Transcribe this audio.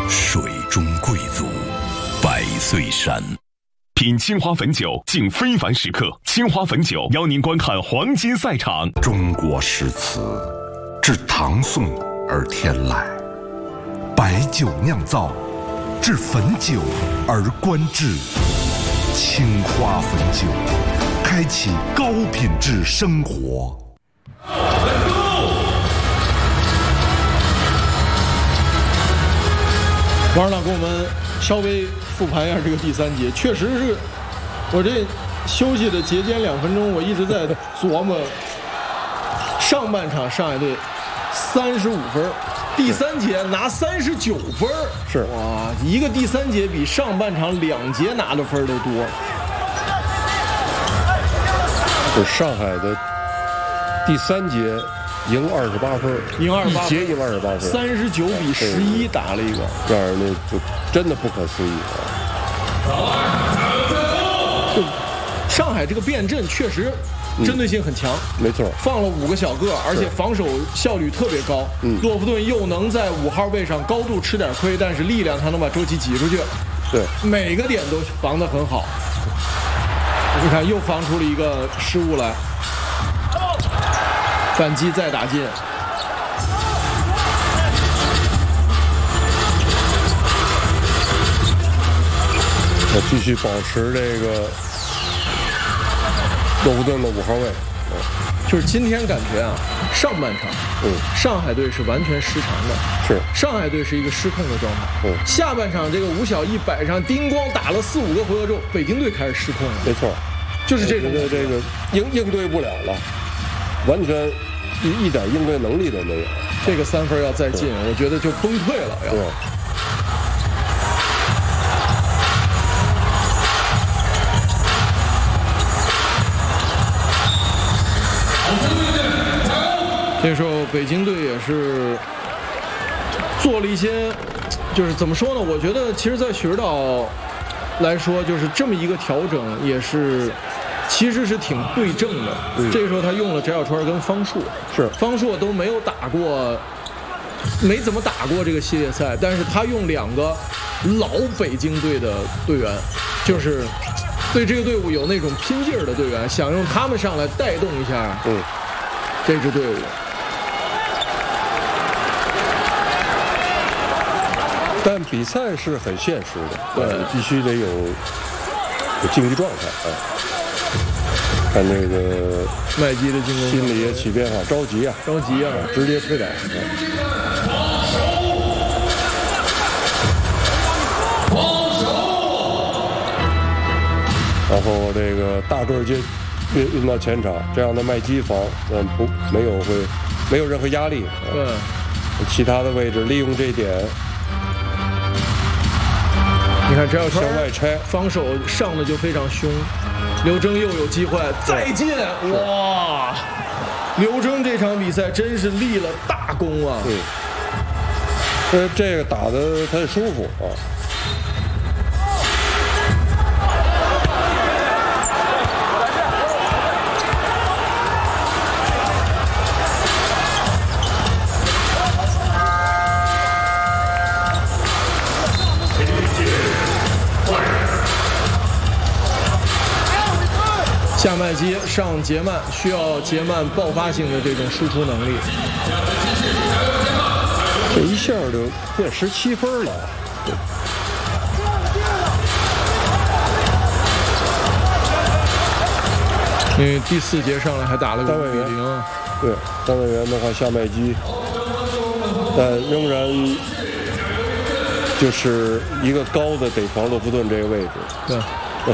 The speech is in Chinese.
水中贵族，百岁山。品青花汾酒，敬非凡时刻。青花汾酒邀您观看黄金赛场。 中国诗词，自唐宋而天来，白酒酿造，至汾酒而观致。青花汾酒，开启高品质生活。 王指导给我们稍微复盘一下这个第3节，确实是我这休息的节间2分钟，我一直在琢磨上半场上海队35分，第3节拿39分， 是哇，一个第3节比上半场2节拿的分都多。 就上海的第3节赢28分， 赢28分， 一节赢28分 ，39比11打了一个， 让人家就真的不可思议就上海这个变阵确实针对性很强， 没错， 放了5个小个，而且防守效率特别高。洛夫顿又能在5号位上高度吃点亏，但是力量他能把周琦挤出去， 对， 每个点都防得很好。你看又防出了一个失误来，反击再打进。 要继续保持这个洛夫顿的5号位。 就是今天感觉啊，上半场，上海队是完全失常的， 是上海队是一个失控的状态。下半场这个吴晓一摆上，叮咣打了4、5个回合之后，北京队开始失控了。 没错， 就是这种这个应对不了了，完全一点应对能力都没有。 这个3分要再进，我觉得就崩溃了。要。这时候北京队也是做了一些，就是怎么说呢？我觉得其实，在许指导来说，就是这么一个调整，也是其实是挺对症的。这个时候他用了翟小川跟方硕， 是方硕都没有打过，没怎么打过这个系列赛，但是他用2个老北京队的队员，就是对这个队伍有那种拼劲儿的队员，想用他们上来带动一下这支队伍。 但比赛是很现实的，必须得有竞技状态啊。看这个麦基的进攻心里也起变化，着急啊，直接推倒。然后这个大个接运到前场，这样的麦基防没有任何压力。 对， 其他的位置利用这一点。 你看，只要向外拆， 防守上的就非常凶。刘铮又有机会再进，哇！刘铮这场比赛真是立了大功啊！ 这个打得他舒服啊。 下麦基上杰曼，需要杰曼爆发性的这种输出能力。 这一下就变17分了。 因为第4节上来还打了个5比0。 对，单位员的话下麦基，但仍然就是一个高的得防洛夫顿这个位置。 对。